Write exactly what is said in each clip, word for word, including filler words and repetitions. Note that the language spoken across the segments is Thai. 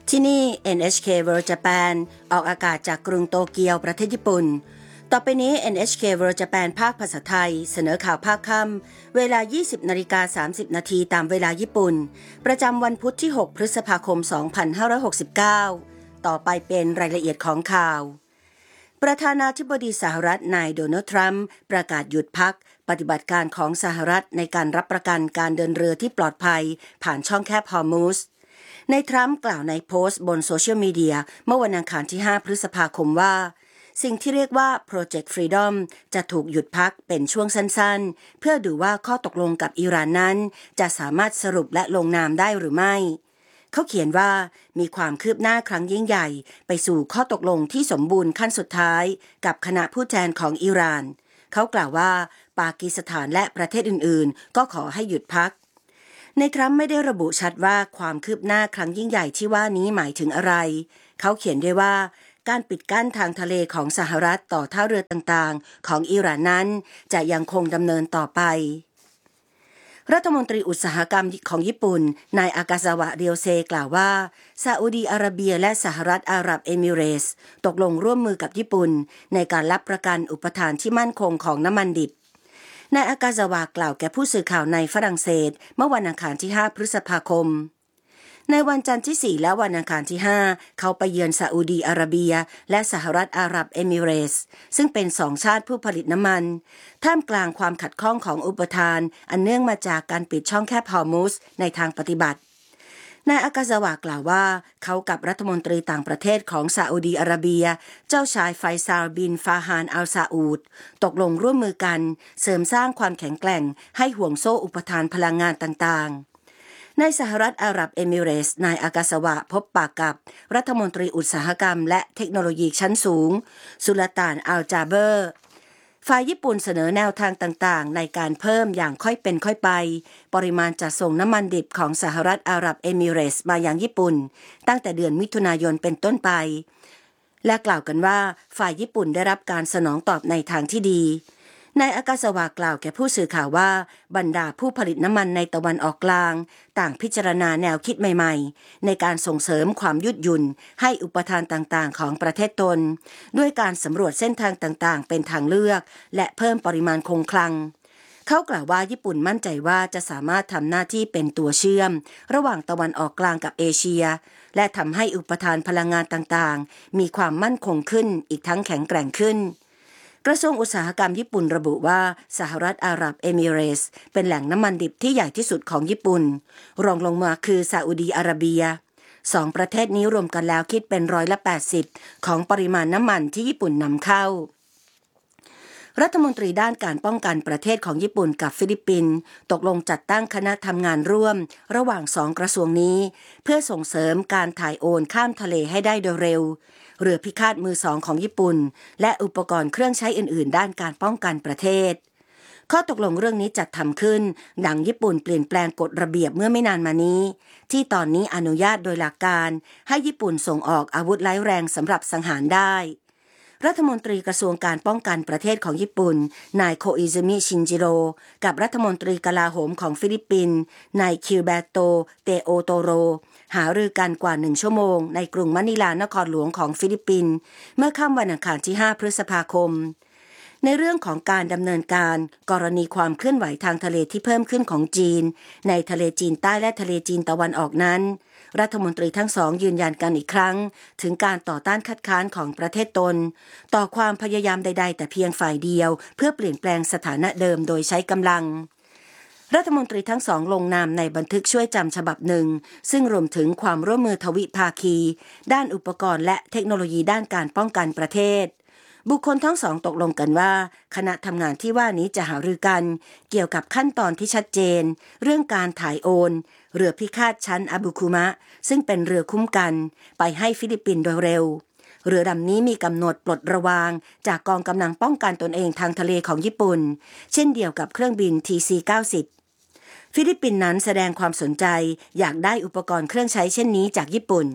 ที่นี่ เอ็น เอช เค World Japan ออกอากาศจากกรุงโตเกียวประเทศญี่ปุ่นต่อไปนี้ เอ็น เอช เค World Japan ภาคภาษาไทยเสนอข่าวภาคค่ำเวลา ยี่สิบนาฬิกาสามสิบนาทีตามเวลาญี่ปุ่นประจำวันพุธที่หกพฤษภาคมสองพันห้าร้อยหกสิบเก้าต่อไปเป็นรายละเอียดของข่าวประธานาธิบดีสหรัฐนายโดนัลด์ทรัมป์ประกาศหยุดพักปฏิบัติการของสหรัฐในการรับประกันการเดินเรือที่ปลอดภัยผ่านช่องแคบฮอร์มุซนายทรัมป์กล่าวในโพสต์บนโซเชียลมีเดียเมื่อวันอังคารที่ห้าพฤษภาคมว่าสิ่งที่เรียกว่า Project Freedom จะถูกหยุดพักเป็นช่วงสั้นๆเพื่อดูว่าข้อตกลงกับอิหร่านนั้นจะสามารถสรุปและลงนามได้หรือไม่เขาเขียนว่ามีความคืบหน้าครั้งยิ่งใหญ่ไปสู่ข้อตกลงที่สมบูรณ์ขั้นสุดท้ายกับคณะผู้แทนของอิหร่านเขากล่าวว่าปากีสถานและประเทศอื่นๆก็ขอให้หยุดพักในทรัมป์ไม่ได้ระบุชัดว่าความคืบหน้าครั้งยิ่งใหญ่ที่ว่านี้หมายถึงอะไรเขาเขียนด้วยว่าการปิดกั้นทางทะเลของสหรัฐต่อท่าเรือต่างๆของอิหร่านนั้นจะยังคงดำเนินต่อไปรัฐมนตรีอุตสาหกรรมของญี่ปุ่นนายอากาซาวะเรียวเซกล่าวว่าซาอุดีอาระเบียและสหรัฐอาหรับเอมิเรตส์ตกลงร่วมมือกับญี่ปุ่นในการรับประกันอุปทานที่มั่นคงของน้ำมันดิบนายอากาซาวะกล่าวแก่ผู้สื่อข่าวในฝรั่งเศสเมื่อวันอังคารที่ห้าพฤษภาคมในวันจันทร์ที่สี่และวันอังคารที่ห้าเขาไปเยือนซาอุดีอาระเบียและสหรัฐอาหรับเอมิเรตส์ซึ่งเป็นสองชาติผู้ผลิตน้ำมันท่ามกลางความขัดข้องของอุปทานอันเนื่องมาจากการปิดช่องแคบฮอร์มุซในทางปฏิบัตินายอากาซาวะกล่าวว่าเขากับรัฐมนตรีต่างประเทศของซาอุดีอาระเบียเจ้าชายไฟซาลบินฟาฮานอัลซาอูดตกลงร่วมมือกันเสริมสร้างความแข็งแกร่งให้ห่วงโซ่อุปทานพลังงานต่างๆในสหรัฐอาหรับเอมิเรตส์นายอากาซาวะพบปะกับรัฐมนตรีอุตสาหกรรมและเทคโนโลยีชั้นสูงสุลต่านอัลจาเบอร์ฝ่ายญี่ปุ่นเสนอแนวทางต่างๆในการเพิ่มอย่างค่อยเป็นค่อยไปปริมาณจัดส่งน้ำมันดิบของสหรัฐอาหรับเอมิเรตส์มายังญี่ปุ่นตั้งแต่เดือนมิถุนายนเป็นต้นไปและกล่าวกันว่าฝ่ายญี่ปุ่นได้รับการสนองตอบในทางที่ดีนายอากาซาวะกล่าวแก่ผู้สื่อข่าวว่าบรรดาผู้ผลิตน้ำมันในตะวันออกกลางต่างพิจารณาแนวคิดใหม่ๆในการส่งเสริมความยืดหยุ่นให้อุปทานต่างๆของประเทศตนด้วยการสำรวจเส้นทางต่างๆเป็นทางเลือกและเพิ่มปริมาณคงคลังเขากล่าวว่าญี่ปุ่นมั่นใจว่าจะสามารถทำหน้าที่เป็นตัวเชื่อมระหว่างตะวันออกกลางกับเอเชียและทำให้อุปทานพลังงานต่างๆมีความมั่นคงขึ้นอีกทั้งแข็งแกร่งขึ้นกระทรวงอุตสาหกรรมญี่ปุ่นระบุว่าสหรัฐอาหรับเอมิเรตส์เป็นแหล่งน้ำมันดิบที่ใหญ่ที่สุดของญี่ปุ่นรองลงมาคือซาอุดีอาระเบียสองประเทศนี้รวมกันแล้วคิดเป็นร้อยละแปดสิบของปริมาณน้ำมันที่ญี่ปุ่นนำเข้ารัฐมนตรีด้านการป้องกันประเทศของญี่ปุ่นกับฟิลิปปินส์ตกลงจัดตั้งคณะทำงานร่วมระหว่างสองกระทรวงนี้เพื่อส่งเสริมการถ่ายโอนข้ามทะเลให้ได้โดยเร็วเรือพิฆาตมือสองของญี่ปุ่นและอุปกรณ์เครื่องใช้อื่นๆด้านการป้องกันประเทศข้อตกลงเรื่องนี้จัดทำขึ้นหลังญี่ปุ่นเปลี่ยนแปลงกฎระเบียบเมื่อไม่นานมานี้ที่ตอนนี้อนุญาตโดยหลักการให้ญี่ปุ่นส่งออกอาวุธร้ายแรงสำหรับสังหารได้รัฐมนตรีกระทรวงการป้องกันประเทศของญี่ปุ่นนายโคอิซึมิชินจิโร่กับรัฐมนตรีกลาโหมของฟิลิปปินส์นายคิวเบโตเตโอโตโรหารือกันกว่าหนึ่งชั่วโมงในกรุงมะนิลานครหลวงของฟิลิปปินส์เมื่อค่ำวันอังคารที่ห้าพฤษภาคมในเรื่องของการดำเนินการกรณีความเคลื่อนไหวทางทะเลที่เพิ่มขึ้นของจีนในทะเลจีนใต้และทะเลจีนตะวันออกนั้นรัฐมนตรีทั้งสองยืนยันกันอีกครั้งถึงการต่อต้านคัดค้านของประเทศตนต่อความพยายามใดๆแต่เพียงฝ่ายเดียวเพื่อเปลี่ยนแปลงสถานะเดิมโดยใช้กำลังรัฐมนตรีทั้งสองลงนามในบันทึกช่วยจำฉบับหนึ่งซึ่งรวมถึงความร่วมมือทวิภาคีด้านอุปกรณ์และเทคโนโลยีด้านการป้องกันประเทศบุคคลทั้งสองตกลงกันว่าคณะทำงานที่ว่านี้จะหารือกันเกี่ยวกับขั้นตอนที่ชัดเจนเรื่องการถ่ายโอนเรือพิฆาตชั้นอาบุคุมะซึ่งเป็นเรือคุ้มกันไปให้ฟิลิปปินส์โดยเร็วเรือลำนี้มีกำหนดปลดระวางจากกองกำลังป้องกันตนเองทางทะเลของญี่ปุ่นเช่นเดียวกับเครื่องบิน ที ซี เก้าสิบ ฟิลิปปินส์นั้นแสดงความสนใจอยากได้อุปกรณ์เครื่องใช้เช่นนี้จากญี่ปุ่น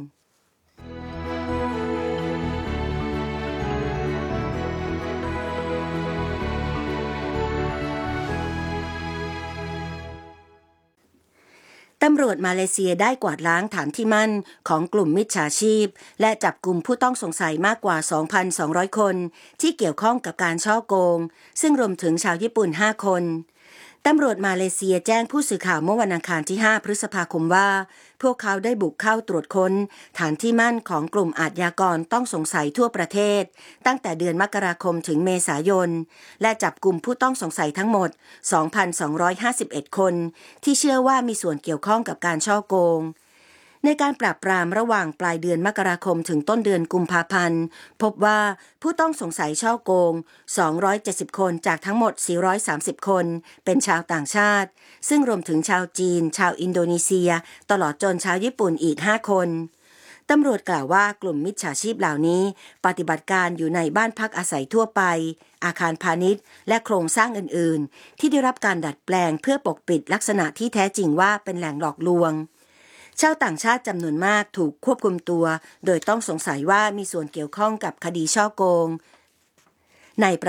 ตำรวจมาเลเซียได้กวาดล้างฐานที่มั่นของกลุ่มมิจฉาชีพและจับกุมผู้ต้องสงสัยมากกว่า สองพันสองร้อย คนที่เกี่ยวข้องกับการฉ้อโกงซึ่งรวมถึงชาวญี่ปุ่น ห้า คนตำรวจมาเลเซียแจ้งผู้สื่อข่าวเมื่อวันอังคารที่ ห้า พฤษภาคมว่าพวกเขาได้บุกเข้าตรวจค้นฐานที่มั่นของกลุ่มอาชญากรต้องสงสัยทั่วประเทศตั้งแต่เดือนมกราคมถึงเมษายนและจับกุมผู้ต้องสงสัยทั้งหมด สองพันสองร้อยห้าสิบเอ็ด คนที่เชื่อว่ามีส่วนเกี่ยวข้องกับการฉ้อโกงในการปราบปรามระหว่างปลายเดือนมกราคมถึงต้นเดือนกุมภาพันธ์พบว่าผู้ต้องสงสัยฉ้อโกงสองร้อยเจ็ดสิบคนจากทั้งหมดสี่ร้อยสามสิบคนเป็นชาวต่างชาติซึ่งรวมถึงชาวจีนชาวอินโดนีเซียตลอดจนชาวญี่ปุ่นอีกห้าคนตำรวจกล่าวว่ากลุ่มมิจฉาชีพเหล่านี้ปฏิบัติการอยู่ในบ้านพักอาศัยทั่วไปอาคารพาณิชย์และโครงสร้างอื่นๆที่ได้รับการดัดแปลงเพื่อปกปิดลักษณะที่แท้จริงว่าเป็นแหล่งหลอกลวงชาวต่างชาติจำนวนมากถูกควบคุมตัวโดยต้องสงสัยว่ามีส่วนเกี่ยวข้องกับคดีฉ้อโกงใน